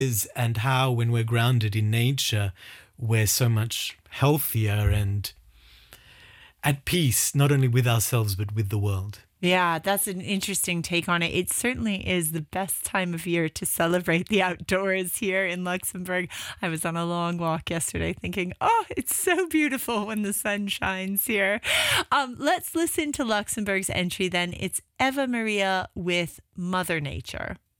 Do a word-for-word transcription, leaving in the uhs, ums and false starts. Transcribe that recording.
is and how, when we're grounded in nature, we're so much healthier and at peace, not only with ourselves, but with the world. Yeah, that's an interesting take on it. It certainly is the best time of year to celebrate the outdoors here in Luxembourg. I was on a long walk yesterday thinking, oh, it's so beautiful when the sun shines here. Um, let's listen to Luxembourg's entry then. It's Eva Maria with Mother Nature.